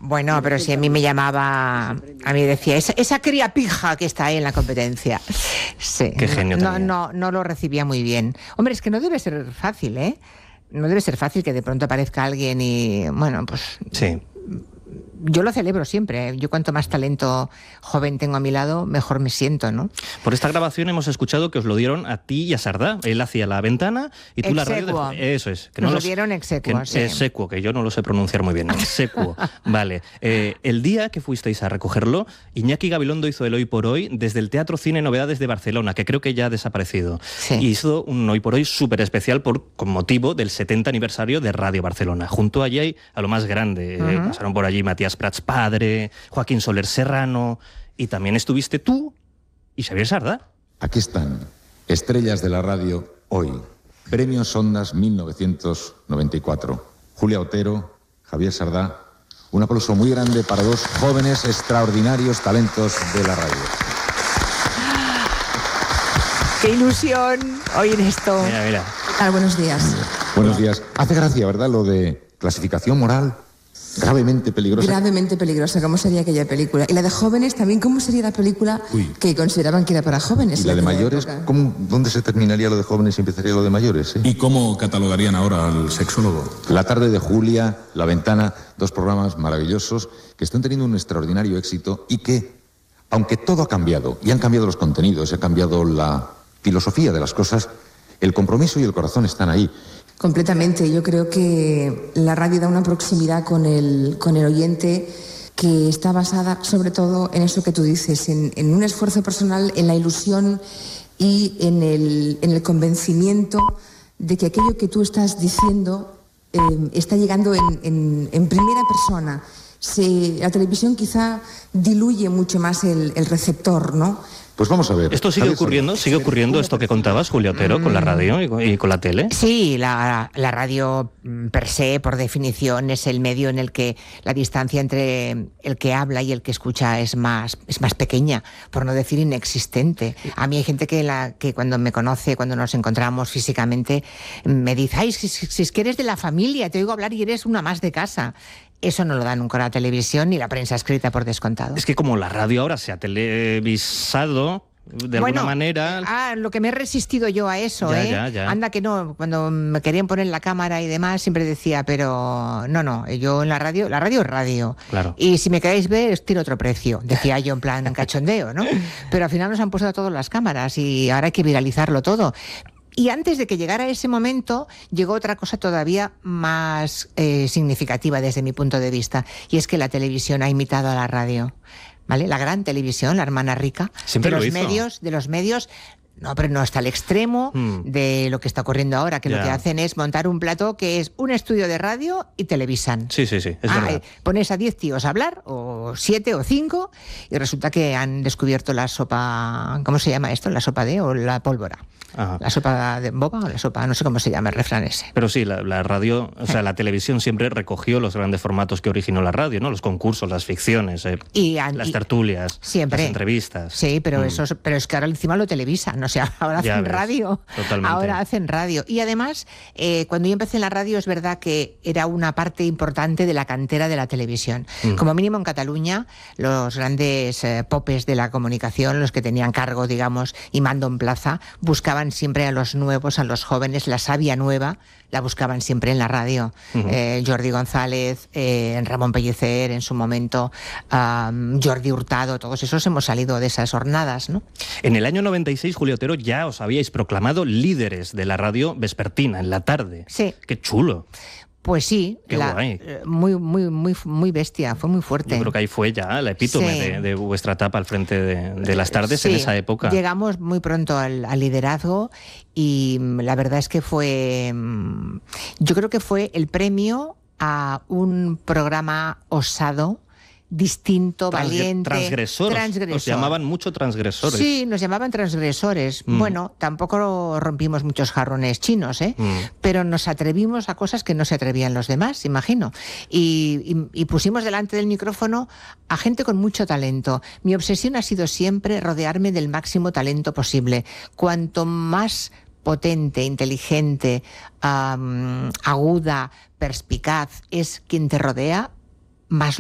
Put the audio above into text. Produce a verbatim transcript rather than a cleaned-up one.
Bueno, pero si a mí me llamaba, a mí decía, esa, esa cría pija que está ahí en la competencia. Sí. Qué genio no, tenía. no, no lo recibía muy bien. Hombre, es que no debe ser fácil, ¿eh? No debe ser fácil que de pronto aparezca alguien y, bueno, pues... Sí. Yo lo celebro siempre, ¿eh? Yo cuanto más talento joven tengo a mi lado, mejor me siento, ¿no? Por esta grabación hemos escuchado que os lo dieron a ti y a Sardá. Él hacía la ventana y tú Exequo. la radio. De... Eso es. Que Nos no lo los... dieron exequo, que... sí. Exequo, que yo no lo sé pronunciar muy bien. Exequo. Vale. Eh, el día que fuisteis a recogerlo, Iñaki Gabilondo hizo el Hoy por Hoy desde el Teatro Cine Novedades de Barcelona, que creo que ya ha desaparecido. Sí. Y hizo un Hoy por Hoy súper especial por, con motivo del setenta aniversario de Radio Barcelona. Junto allí a lo más grande. Uh-huh. eh, pasaron por allí Matías Prats padre, Joaquín Soler Serrano, y también estuviste tú y Xavier Sardá. Aquí están, estrellas de la radio hoy. Premios Ondas mil novecientos noventa y cuatro. Julia Otero, Javier Sardá. Un aplauso muy grande para dos jóvenes extraordinarios talentos de la radio. ¡Qué ilusión oír esto! Mira, mira. Ah, buenos días. Buenos días. Hace gracia, ¿verdad? Lo de clasificación moral. Gravemente peligrosa. Gravemente peligrosa, ¿cómo sería aquella película? Y la de jóvenes también, ¿cómo sería la película Uy. que consideraban que era para jóvenes? ¿Y la de mayores? ¿Cómo, ¿Dónde se terminaría lo de jóvenes y empezaría lo de mayores? Eh? ¿Y cómo catalogarían ahora al sexólogo? La tarde de Julia, La Ventana, dos programas maravillosos que están teniendo un extraordinario éxito y que, aunque todo ha cambiado, y han cambiado los contenidos, y ha cambiado la filosofía de las cosas, el compromiso y el corazón están ahí. Completamente. Yo creo que la radio da una proximidad con el, con el oyente que está basada sobre todo en eso que tú dices, en, en un esfuerzo personal, en la ilusión y en el, en el convencimiento de que aquello que tú estás diciendo eh, está llegando en, en, en primera persona. Se, la televisión quizá diluye mucho más el, el receptor, ¿no? Pues vamos a ver. ¿Esto sigue ocurriendo? ¿Sigue ocurriendo esto que contabas, Julia Otero, mm. con la radio y con, y con la tele? Sí, la, la radio per se, por definición, es el medio en el que la distancia entre el que habla y el que escucha es más, es más pequeña, por no decir inexistente. A mí hay gente que, la, que cuando me conoce, cuando nos encontramos físicamente, me dice, ay, si, si es que eres de la familia, te oigo hablar y eres una más de casa. Eso no lo da nunca la televisión ni la prensa escrita, por descontado. Es que como la radio ahora se ha televisado de bueno, alguna manera... Ah, lo que me he resistido yo a eso, ya, ¿eh? Ya, ya. Anda que no, cuando me querían poner la cámara y demás, siempre decía, pero no, no, yo en la radio, la radio es radio. Claro. Y si me queréis ver, os tiro otro precio, decía yo en plan cachondeo, ¿no? Pero al final nos han puesto a todas las cámaras y ahora hay que viralizarlo todo. Y antes de que llegara ese momento, llegó otra cosa todavía más eh, significativa desde mi punto de vista, y es que la televisión ha imitado a la radio, ¿vale? La gran televisión, la hermana rica, Siempre de los lo hizo. medios, de los medios. No, pero no hasta el extremo mm. de lo que está ocurriendo ahora, que yeah. lo que hacen es montar un plató que es un estudio de radio y televisan. Sí, sí, sí, es ah, verdad. Eh, pones a diez tíos a hablar, o siete o cinco, y resulta que han descubierto la sopa, ¿cómo se llama esto? ¿La sopa de o la pólvora? Ajá. La sopa de boba o la sopa, no sé cómo se llama el refrán ese. Pero sí, la, la radio, o sea, la televisión siempre recogió los grandes formatos que originó la radio, ¿no? Los concursos, las ficciones, eh, y, las y, tertulias, siempre. las entrevistas. Sí, pero mm. eso, pero es que ahora encima lo televisan, o sea, ahora ya hacen ves, radio. Totalmente. Ahora hacen radio. Y además, eh, cuando yo empecé en la radio es verdad que era una parte importante de la cantera de la televisión. Mm. Como mínimo en Cataluña, los grandes eh, popes de la comunicación, los que tenían cargo, digamos, y mando en plaza, buscaban siempre a los nuevos, a los jóvenes, la savia nueva, la buscaban siempre en la radio. Uh-huh. Eh, Jordi González, eh, Ramón Pellicer en su momento, um, Jordi Hurtado, todos esos hemos salido de esas jornadas, ¿no? En el año noventa y seis, Julia Otero, ya os habíais proclamado líderes de la radio vespertina, en la tarde. Sí. ¡Qué chulo! Pues sí, Qué la, guay. muy, muy, muy, muy bestia, fue muy fuerte. Yo creo que ahí fue ya la epítome sí. de, de vuestra etapa al frente de, de las tardes sí. en esa época. Llegamos muy pronto al, al liderazgo y la verdad es que fue, yo creo que fue el premio a un programa osado, distinto, Transgre- valiente, transgresor. transgresor. Nos llamaban mucho transgresores. Sí, nos llamaban transgresores. Mm. Bueno, tampoco rompimos muchos jarrones chinos, ¿eh? Mm. Pero nos atrevimos a cosas que no se atrevían los demás, imagino. Y, y, y pusimos delante del micrófono a gente con mucho talento. Mi obsesión ha sido siempre rodearme del máximo talento posible. Cuanto más potente, inteligente, um, aguda, perspicaz es quien te rodea, más